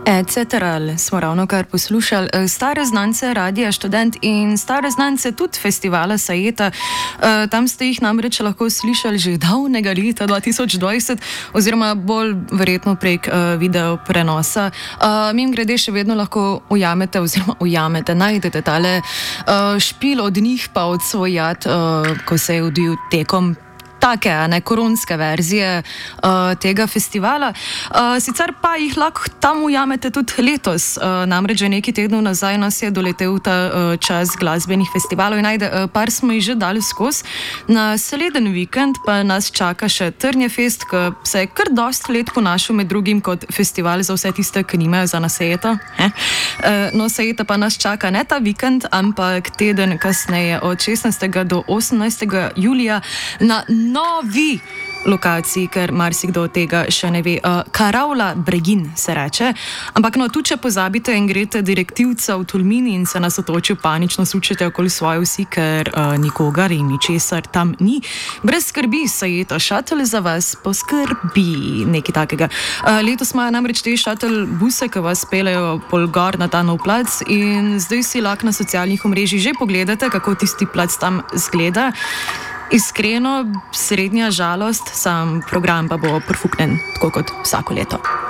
Smo ravno kar poslušali stare znance Radia Študent in stare znance tudi festivala Sajeta. Tam ste jih namreč lahko slišali že davnega leta 2020 oziroma bolj verjetno prek video prenosa. Mimogrede še vedno lahko ujamete, najdete tale špil od njih pa od svojat, ko se je odvil tekom take, ne, koronske verzije tega festivala. Sicer pa jih lahko tam ujamete tudi letos. Namreč že nekaj tednov nazaj nas je doletel ta čas glasbenih festivalov in par smo jih že dali skozi. Na sleden vikend pa nas čaka še Trnjefest, ki se je kar dosti let ponašal med drugim kot festival za vse tiste, ki nimajo za Sajeta. No, Sajeta pa nas čaka ne ta vikend, ampak teden kasneje od 16. do 18. julija na novi lokaciji, ker marsikdo od tega še ne ve. Karavla Bregin se reče. Ampak no, tu če pozabite in greste direktivca v Tolmini in se nas otočijo panično sučete okoli svoje vsi, ker nikogar in ničesar tam ni. Brez skrbi, Sajeta šatel za vas poskrbi. Nekaj takega. Letos imajo namreč te šatel buse, ki vas pelejo pol gor na ta nov plac in zdaj si lahko na socialnih omrežjih že pogledate, kako tisti plac tam zgleda. Iskreno, srednja žalost, sam program pa bo profuknen, tako kot vsako leto.